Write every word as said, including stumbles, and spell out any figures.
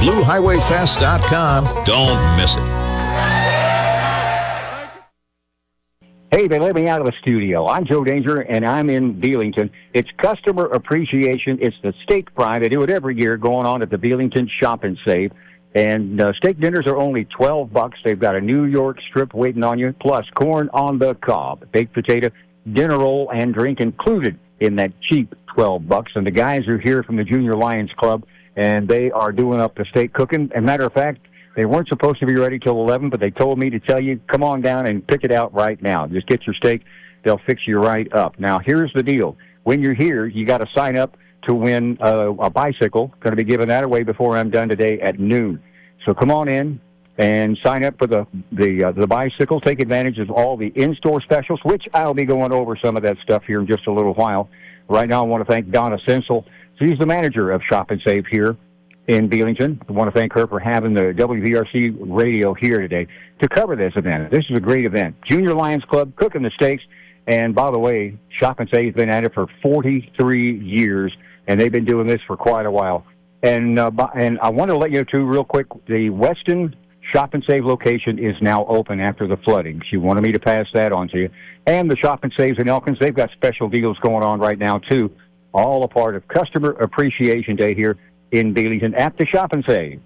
blue highway fest dot com. Don't miss it. Hey, they let me out of the studio. I'm Joe Danger, and I'm in Belington. It's customer appreciation. It's the steak pride. They do it every year going on at the Belington Shop and Save. And uh, steak dinners are only twelve bucks. They've got a New York strip waiting on you, plus corn on the cob, baked potato, dinner roll, and drink included in that cheap twelve bucks. And the guys are here from the Junior Lions Club, and they are doing up the steak cooking. As a matter of fact, they weren't supposed to be ready till eleven, but they told me to tell you, come on down and pick it out right now. Just get your steak. They'll fix you right up. Now, here's the deal. When you're here, you got to sign up to win a, a bicycle. Going to be giving that away before I'm done today at noon. So come on in and sign up for the the uh, the bicycle. Take advantage of all the in-store specials, which I'll be going over some of that stuff here in just a little while. Right now, I want to thank Donna Sensel. She's the manager of Shop and Save here in Belington. I want to thank her for having the W V R C radio here today to cover this event. This is a great event. Junior Lions Club, cooking the steaks. And by the way, Shop and Save has been at it for forty-three years, and they've been doing this for quite a while. And uh, and I want to let you know, too, real quick, the Weston Shop and Save location is now open after the flooding. She wanted me to pass that on to you. And the Shop and Saves in Elkins, they've got special deals going on right now, too. All a part of Customer Appreciation Day here in Belington at the Shop and Save.